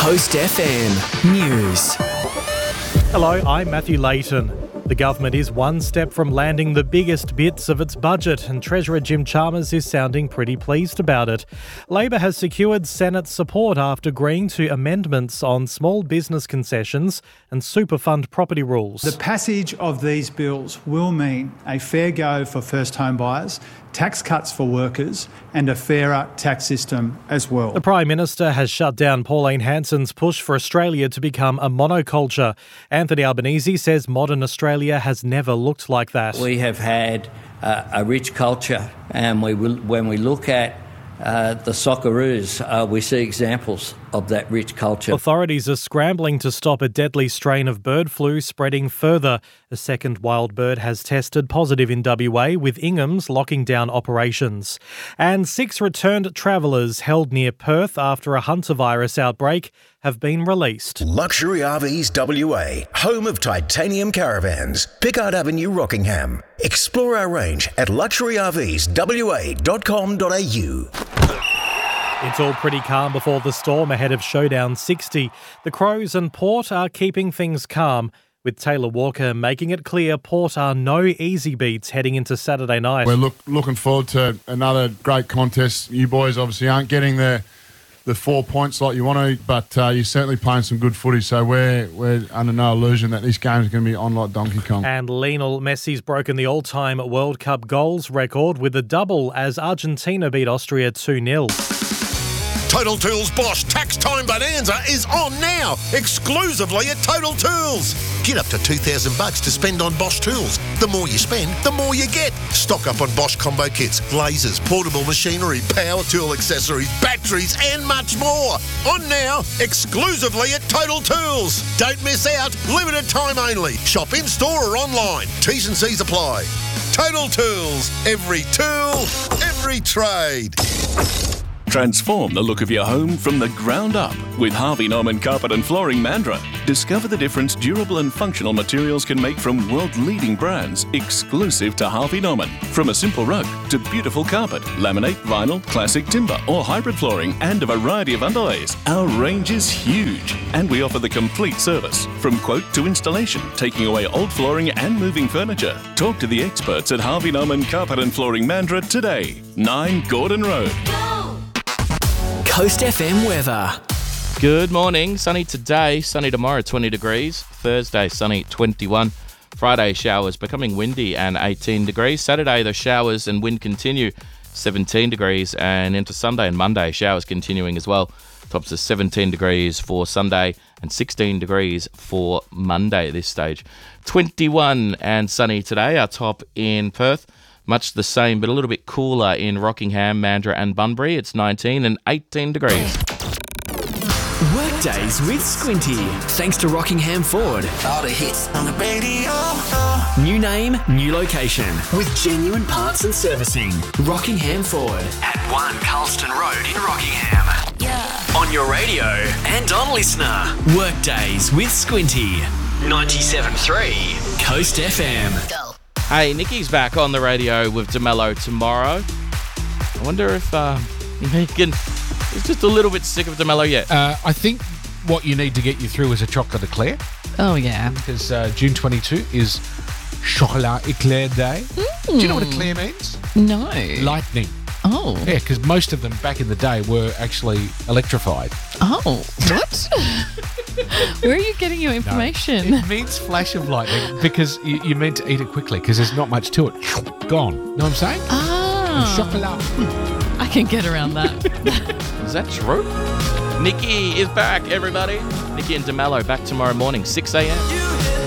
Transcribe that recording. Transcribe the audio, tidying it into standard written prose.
Coast FM News. Hello, I'm Matthew Layton. The government is one step from landing the biggest bits of its budget, and Treasurer Jim Chalmers is sounding pretty pleased about it. Labor has secured Senate support after agreeing to amendments on small business concessions and super fund property rules. The passage of these bills will mean a fair go for first home buyers, tax cuts for workers and a fairer tax system as well. The Prime Minister has shut down Pauline Hanson's push for Australia to become a monoculture. Anthony Albanese says modern Australia has never looked like that. We have had a rich culture, and when we look at the Socceroos, we see examples of that rich culture. Authorities are scrambling to stop a deadly strain of bird flu spreading further. A second wild bird has tested positive in WA, with Ingham's locking down operations. And 6 returned travellers held near Perth after a hantavirus outbreak have been released. Luxury RVs WA, home of titanium caravans. Pickard Avenue, Rockingham. Explore our range at luxuryrvswa.com.au. It's all pretty calm before the storm ahead of Showdown 60. The Crows and Port are keeping things calm, with Taylor Walker making it clear Port are no easy beats heading into Saturday night. We're looking forward to another great contest. You boys obviously aren't getting the 4 points like you want to, but you're certainly playing some good footy, so we're under no illusion that this game is going to be on like Donkey Kong. And Lionel Messi's broken the all-time World Cup goals record with a double as Argentina beat Austria 2-0. Total Tools Bosch Tax Time Bonanza is on now, exclusively at Total Tools. Get up to $2,000 to spend on Bosch tools. The more you spend, the more you get. Stock up on Bosch combo kits, lasers, portable machinery, power tool accessories, batteries and much more. On now, exclusively at Total Tools. Don't miss out, limited time only. Shop in store or online. T's and C's apply. Total Tools, every tool, every trade. Transform the look of your home from the ground up with Harvey Norman Carpet and Flooring Mandurah. Discover the difference durable and functional materials can make from world-leading brands exclusive to Harvey Norman. From a simple rug to beautiful carpet, laminate, vinyl, classic timber or hybrid flooring and a variety of underlays. Our range is huge and we offer the complete service from quote to installation, taking away old flooring and moving furniture. Talk to the experts at Harvey Norman Carpet and Flooring Mandurah today. 9 Gordon Road. Coast FM weather. Good morning. Sunny today, sunny tomorrow, 20 degrees. Thursday, sunny, 21. Friday, showers becoming windy and 18 degrees. Saturday, the showers and wind continue, 17 degrees. And into Sunday and Monday, showers continuing as well. Tops of 17 degrees for Sunday and 16 degrees for Monday at this stage. 21 and sunny today. Our top in Perth. Much the same, but a little bit cooler in Rockingham, Mandurah and Bunbury. It's 19 and 18 degrees. Workdays with Squinty. Thanks to Rockingham Ford. All the hits on the radio. New name, new location. With genuine parts and servicing. Rockingham Ford. At 1 Carlston Road in Rockingham. Yeah. On your radio and on Listener. Workdays with Squinty. 97.3 Coast FM. Go. Hey, Nikki's back on the radio with DeMello tomorrow. I wonder if Megan is just a little bit sick of DeMello yet. I think what you need to get you through is a chocolate eclair. Oh, yeah. Because June 22 is Chocolat Eclair Day. Do you know what eclair means? No. Lightning. Oh. Yeah, because most of them back in the day were actually electrified. Oh, what? Where are you getting your information? No, it means flash of lightning because you meant to eat it quickly because there's not much to it. Gone. Know what I'm saying? Ah. Chocolat. I can get around that. Is that true? Nikki is back, everybody. Nikki and DeMello back tomorrow morning, 6 a.m.